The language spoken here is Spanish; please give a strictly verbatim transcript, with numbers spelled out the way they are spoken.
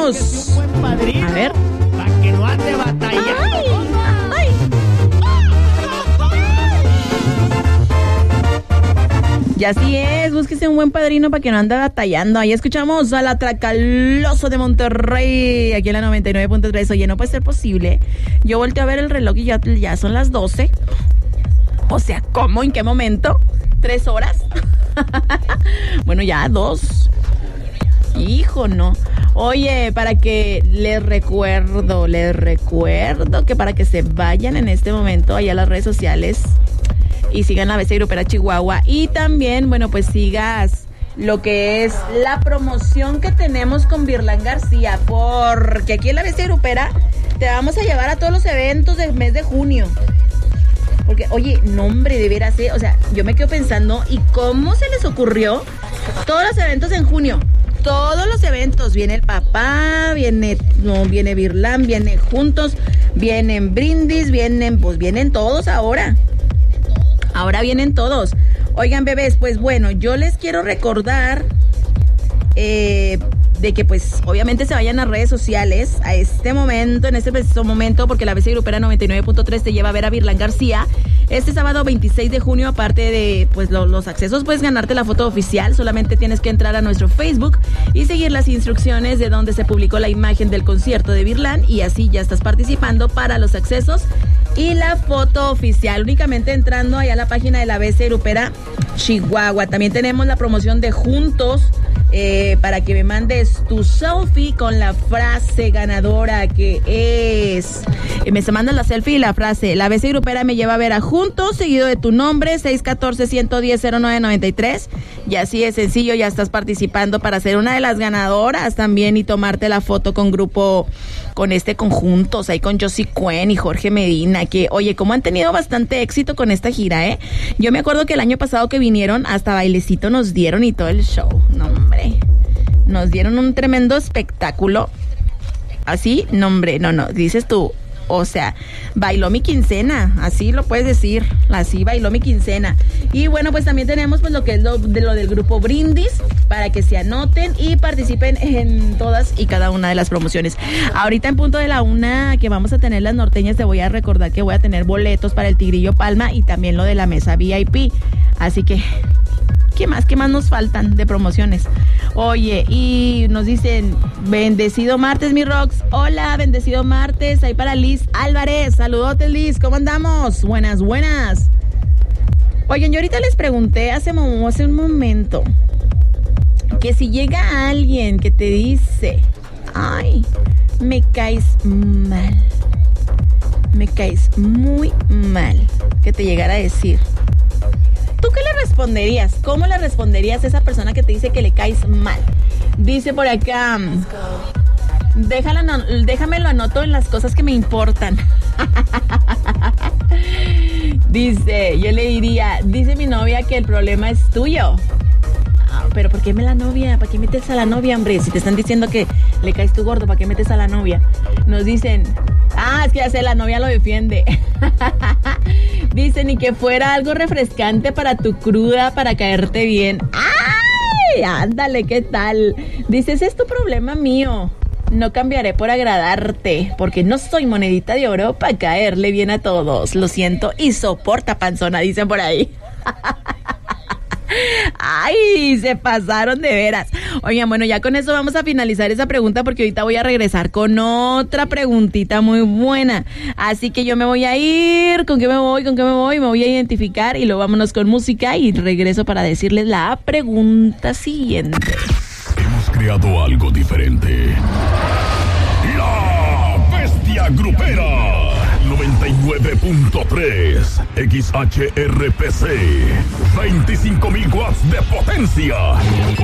escuchamos. A ver. Para que no ande batallando. Ay, ay. Y así es, búsquese un buen padrino para que no ande batallando. Ahí escuchamos al Atracaloso de Monterrey, aquí en la noventa y nueve punto tres. Oye, no puede ser posible. Yo volteé a ver el reloj y ya, ya son las doce. O sea, ¿cómo? ¿En qué momento? ¿Tres horas? Bueno, ya dos. Hijo, no. Oye, para que les recuerdo, les recuerdo que para que se vayan en este momento allá a las redes sociales y sigan la A B C Grupera Chihuahua y también, bueno, pues sigas lo que es la promoción que tenemos con Virlán García, porque aquí en la A B C Grupera te vamos a llevar a todos los eventos del mes de junio. Porque, oye, no hombre, de veras, ¿eh? O sea, yo me quedo pensando, ¿y cómo se les ocurrió todos los eventos en junio? Todos los eventos, viene el papá, viene, no, viene Virlán, viene Juntos, vienen Brindis, vienen, pues vienen todos ahora. Ahora vienen todos. Oigan, bebés, pues bueno, yo les quiero recordar eh, de que pues obviamente se vayan a redes sociales a este momento, en este preciso momento, porque la A B C Grupera noventa y nueve punto tres te lleva a ver a Virlán García este sábado veintiséis de junio. Aparte de pues lo, los accesos, puedes ganarte la foto oficial. Solamente tienes que entrar a nuestro Facebook y seguir las instrucciones de donde se publicó la imagen del concierto de Virlán, y así ya estás participando para los accesos y la foto oficial, únicamente entrando allá a la página de la A B C Grupera Chihuahua. También tenemos la promoción de Juntos, eh, para que me mandes tu selfie con la frase ganadora, que es, eh, me se mandan la selfie y la frase: la A B C Grupera me lleva a ver a Juntos, seguido de tu nombre, seis uno cuatro, uno uno cero, cero nueve nueve tres, y así es sencillo, ya estás participando para ser una de las ganadoras también y tomarte la foto con grupo, con este conjuntos, ahí con Josie Cuen y Jorge Medina, que oye, como han tenido bastante éxito con esta gira, ¿eh? Yo me acuerdo que el año pasado que vinieron, hasta bailecito nos dieron y todo el show, no hombre, nos dieron un tremendo espectáculo, así, no hombre, no, no, dices tú, o sea, bailó mi quincena, así lo puedes decir, así bailó mi quincena. Y bueno, pues también tenemos pues lo que es lo, de lo del grupo Brindis, para que se anoten y participen en todas y cada una de las promociones. Ahorita en punto de la una que vamos a tener las norteñas, te voy a recordar que voy a tener boletos para el Tigrillo Palma y también lo de la mesa V I P, así que ¿qué más? ¿Qué más nos faltan de promociones? Oye, y nos dicen, bendecido martes, mi Rox. Hola, bendecido martes. Ahí para Liz Álvarez. Saludotes, Liz. ¿Cómo andamos? Buenas, buenas. Oigan, yo ahorita les pregunté hace, hace un momento que si llega alguien que te dice, ay, me caes mal, me caes muy mal, que te llegara a decir, ¿tú qué le responderías? ¿Cómo le responderías a esa persona que te dice que le caes mal? Dice por acá, déjalo, no, déjamelo anoto en las cosas que me importan. Dice, yo le diría, dice mi novia que el problema es tuyo. Ah, pero ¿por qué me la novia? ¿Para qué metes a la novia, hombre? Si te están diciendo que le caes tú gordo, ¿para qué metes a la novia? Nos dicen, ah, es que ya sé, la novia lo defiende. Dicen, y que fuera algo refrescante para tu cruda, para caerte bien. ¡Ay! Ándale, ¿qué tal? Dices, es tu problema mío. No cambiaré por agradarte, porque no soy monedita de oro para caerle bien a todos. Lo siento y soporta, panzona, dicen por ahí. Ay, se pasaron de veras. Oigan, bueno, ya con eso vamos a finalizar esa pregunta, porque ahorita voy a regresar con otra preguntita muy buena. Así que yo me voy a ir. ¿Con qué me voy? ¿Con qué me voy? Me voy a identificar y luego vámonos con música y regreso para decirles la pregunta siguiente. Hemos creado algo diferente. La Bestia Grupera noventa y nueve punto tres X H R P C, veinticinco mil watts de potencia.